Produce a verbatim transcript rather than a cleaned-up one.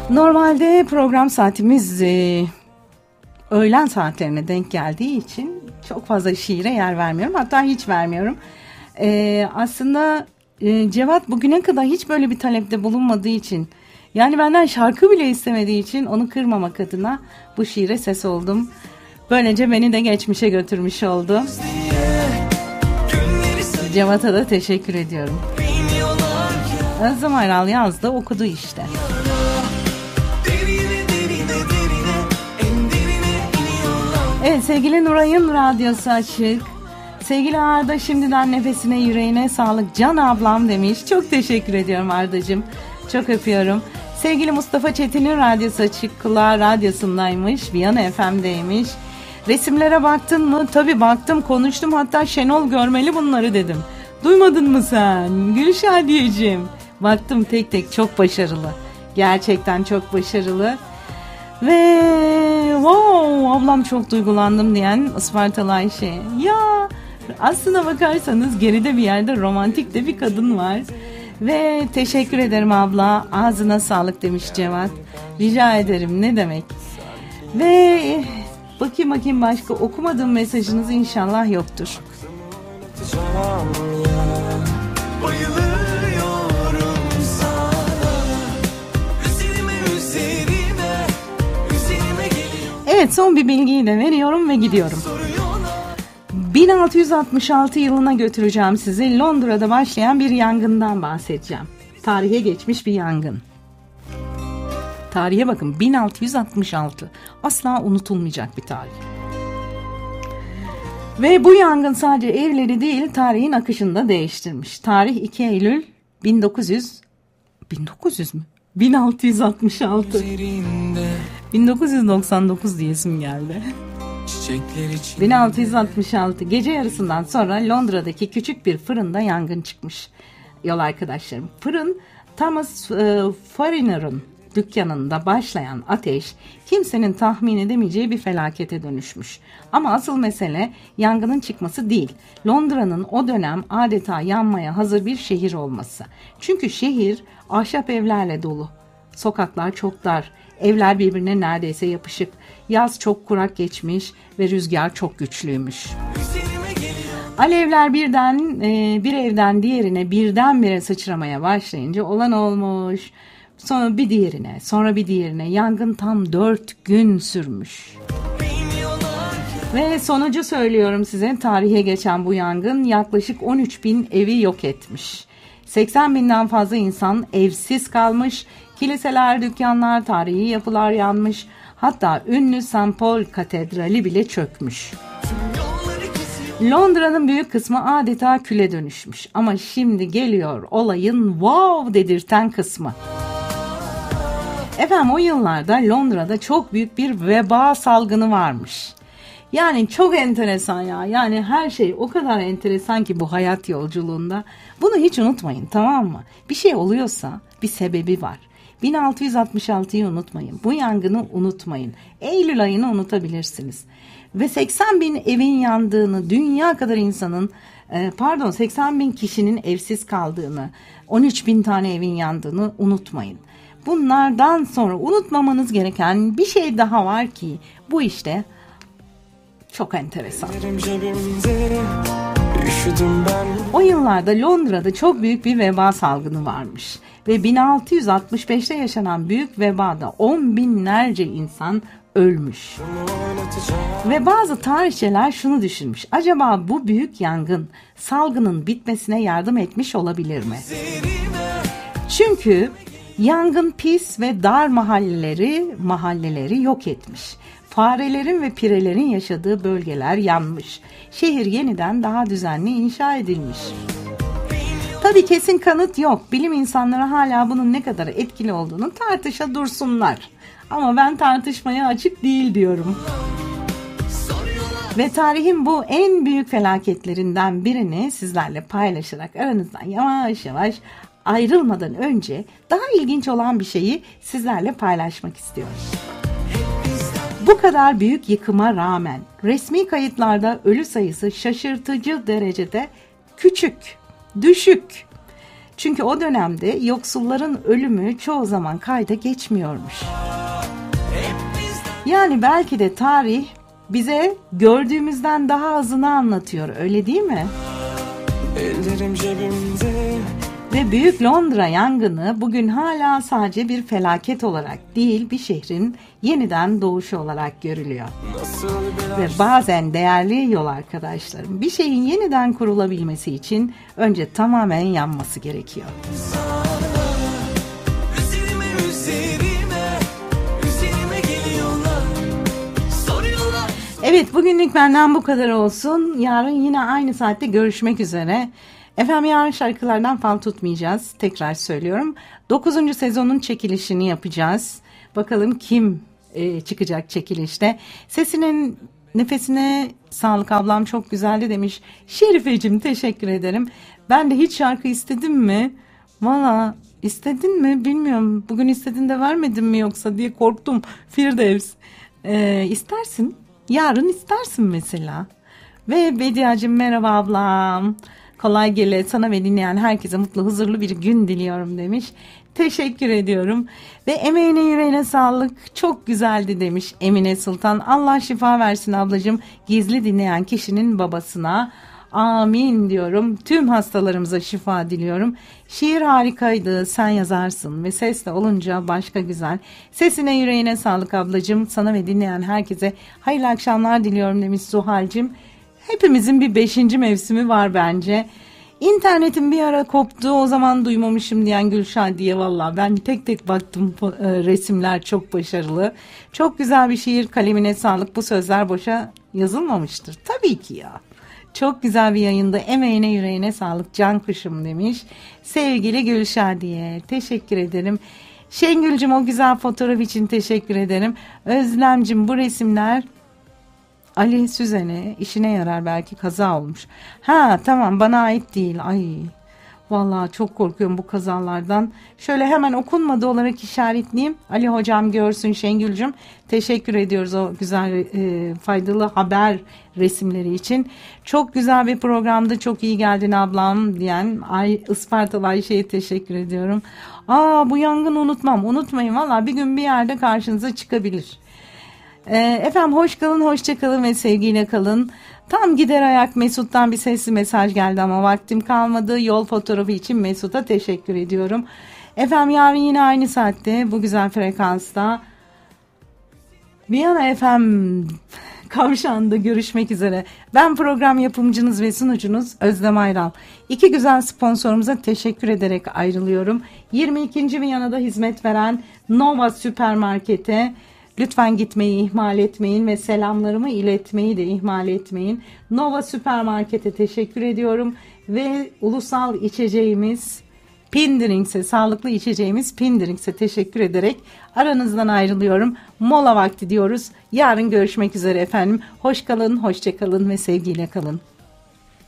Normalde program saatimiz e, öğlen saatlerine denk geldiği için çok fazla şiire yer vermiyorum. Hatta hiç vermiyorum. E, aslında e, Cevat bugüne kadar hiç böyle bir talepte bulunmadığı için, yani benden şarkı bile istemediği için onu kırmamak adına bu şiire ses oldum. Böylece beni de geçmişe götürmüş oldu. Cevat'a da teşekkür ediyorum. Azam Ayral yazdı, okudu işte. Evet, sevgili Nuray'ın radyosu açık. Sevgili Arda, şimdiden nefesine yüreğine sağlık can ablam demiş. Çok teşekkür ediyorum Arda'cığım. Çok öpüyorum. Sevgili Mustafa Çetin'in radyosu açık. Kulağı radyosundaymış. Viyana F M'deymiş. Resimlere baktın mı? Tabii baktım, konuştum. Hatta Şenol görmeli bunları dedim. Duymadın mı sen? Gülşadiyeciğim. Baktım tek tek, çok başarılı. Gerçekten çok başarılı. Ve wow, ablam çok duygulandım diyen Ispartalı Ayşe. Ya aslına bakarsanız geride bir yerde romantik de bir kadın var. Ve teşekkür ederim abla, ağzına sağlık demiş Cevat. Rica ederim, ne demek. Ve bakayım bakayım başka okumadığım mesajınız inşallah yoktur. Evet, son bir bilgiyi de veriyorum ve gidiyorum. bin altı yüz altmış altı yılına götüreceğim sizi. Londra'da başlayan bir yangından bahsedeceğim. Tarihe geçmiş bir yangın. Tarihe bakın, bin altı yüz altmış altı. Asla unutulmayacak bir tarih. Ve bu yangın sadece evleri değil, tarihin akışını da değiştirmiş. Tarih iki Eylül bin dokuz yüz bin dokuz yüz mü? bin altı yüz altmış altı. bin dokuz yüz doksan dokuz diyesim geldi. bin altı yüz altmış altı gece yarısından sonra Londra'daki küçük bir fırında yangın çıkmış. Yol arkadaşlarım, fırın Thomas e, Farriner'ın dükkanında başlayan ateş kimsenin tahmin edemeyeceği bir felakete dönüşmüş. Ama asıl mesele yangının çıkması değil, Londra'nın o dönem adeta yanmaya hazır bir şehir olması. Çünkü şehir ahşap evlerle dolu. Sokaklar çok dar, evler birbirine neredeyse yapışık. Yaz çok kurak geçmiş ve rüzgar çok güçlüymüş. Alevler birden e, bir evden diğerine birdenbire sıçramaya başlayınca olan olmuş. Sonra bir diğerine, sonra bir diğerine. Yangın tam dört gün sürmüş. Ve sonucu söylüyorum size, tarihe geçen bu yangın yaklaşık on üç bin evi yok etmiş. seksen binden fazla insan evsiz kalmış. Kiliseler, dükkanlar, tarihi yapılar yanmış. Hatta ünlü Saint Paul Katedrali bile çökmüş. Londra'nın büyük kısmı adeta küle dönüşmüş. Ama şimdi geliyor olayın wow dedirten kısmı. Efendim, o yıllarda Londra'da çok büyük bir veba salgını varmış. Yani çok enteresan ya. Yani her şey o kadar enteresan ki bu hayat yolculuğunda. Bunu hiç unutmayın, tamam mı? Bir şey oluyorsa bir sebebi var. bin altı yüz altmış altıyı unutmayın. Bu yangını unutmayın. Eylül ayını unutabilirsiniz. Ve seksen bin evin yandığını, dünya kadar insanın, pardon seksen bin kişinin evsiz kaldığını, on üç bin tane evin yandığını unutmayın. Bunlardan sonra unutmamanız gereken bir şey daha var ki bu işte çok enteresan. O yıllarda Londra'da çok büyük bir veba salgını varmış. Ve bin altı yüz altmış beşte yaşanan büyük vebada on binlerce insan ölmüş. Ve bazı tarihçiler şunu düşünmüş. Acaba bu büyük yangın salgının bitmesine yardım etmiş olabilir mi? Çünkü yangın pis ve dar mahalleleri mahalleleri yok etmiş. Farelerin ve pirelerin yaşadığı bölgeler yanmış. Şehir yeniden daha düzenli inşa edilmiş. Tabii kesin kanıt yok. Bilim insanları hala bunun ne kadar etkili olduğunu tartışa dursunlar. Ama ben tartışmaya açık değil diyorum. Ve tarihin bu en büyük felaketlerinden birini sizlerle paylaşarak aranızdan yavaş yavaş ayrılmadan önce daha ilginç olan bir şeyi sizlerle paylaşmak istiyorum. Bu kadar büyük yıkıma rağmen resmi kayıtlarda ölü sayısı şaşırtıcı derecede küçük, düşük. Çünkü o dönemde yoksulların ölümü çoğu zaman kayda geçmiyormuş. Yani belki de tarih bize gördüğümüzden daha azını anlatıyor, öyle değil mi? Ellerim cebimde. Ve Büyük Londra yangını bugün hala sadece bir felaket olarak değil, bir şehrin yeniden doğuşu olarak görülüyor. Ve bazen değerli yol arkadaşlarım, bir şeyin yeniden kurulabilmesi için önce tamamen yanması gerekiyor. Üzerime, üzerime, üzerime geliyorlar, soruyorlar. Evet, bugünlük benden bu kadar olsun. Yarın yine aynı saatte görüşmek üzere. Efendim, yarın şarkılardan fal tutmayacağız. Tekrar söylüyorum. dokuzuncu sezonun çekilişini yapacağız. Bakalım kim e, çıkacak çekilişte. Sesinin nefesine sağlık ablam, çok güzeldi demiş. Şerifeciğim, teşekkür ederim. Ben de hiç şarkı istedim mi? Valla istedin mi bilmiyorum. Bugün istedin de vermedin mi yoksa diye korktum. Firdevs. E, istersin. Yarın istersin mesela. Ve Bediacığım, merhaba ablam. Kolay gele, sana ve dinleyen herkese mutlu, huzurlu bir gün diliyorum demiş. Teşekkür ediyorum. Ve emeğine yüreğine sağlık, çok güzeldi demiş Emine Sultan. Allah şifa versin ablacığım, gizli dinleyen kişinin babasına. Amin diyorum. Tüm hastalarımıza şifa diliyorum. Şiir harikaydı, sen yazarsın ve ses de olunca başka güzel. Sesine yüreğine sağlık ablacığım, sana ve dinleyen herkese hayırlı akşamlar diliyorum demiş Zuhal'cığım. Hepimizin bir beşinci mevsimi var bence. İnternetim bir ara koptu, o zaman duymamışım diyen Gülşah diye, valla ben tek tek baktım, resimler çok başarılı. Çok güzel bir şiir, kalemine sağlık, bu sözler boşa yazılmamıştır. Tabii ki ya. Çok güzel bir yayında, emeğine yüreğine sağlık can kuşum demiş. Sevgili Gülşah diye teşekkür ederim. Şengül'cüm, o güzel fotoğraf için teşekkür ederim. Özlem'cim, bu resimler Ali Süzen'e işine yarar, belki kaza olmuş. Ha tamam, bana ait değil. Ay vallahi çok korkuyorum bu kazalardan. Şöyle hemen okunmadı olarak işaretleyeyim. Ali hocam görsün. Şengül'cüm, teşekkür ediyoruz o güzel e, faydalı haber resimleri için. Çok güzel bir programdı, çok iyi geldin ablam diyen Ay, Ispartalı Ayşe'ye teşekkür ediyorum. Aa, bu yangını unutmam, unutmayın valla, bir gün bir yerde karşınıza çıkabilir. Efendim, hoş kalın, hoşça kalın ve sevgiyle kalın. Tam gider ayak Mesut'tan bir sesli mesaj geldi ama vaktim kalmadı. Yol fotoğrafı için Mesut'a teşekkür ediyorum. Efendim, yarın yine aynı saatte bu güzel frekansta Viyana F M kavşağında görüşmek üzere. Ben program yapımcınız ve sunucunuz Özlem Ayral. İki güzel sponsorumuza teşekkür ederek ayrılıyorum. yirmi ikinci Viyana'da hizmet veren Nova Süpermarket'e lütfen gitmeyi ihmal etmeyin ve selamlarımı iletmeyi de ihmal etmeyin. Nova Süpermarket'e teşekkür ediyorum ve ulusal içeceğimiz Pindrings'e, sağlıklı içeceğimiz Pindrings'e teşekkür ederek aranızdan ayrılıyorum. Mola vakti diyoruz. Yarın görüşmek üzere efendim. Hoş kalın, hoşça kalın ve sevgiyle kalın.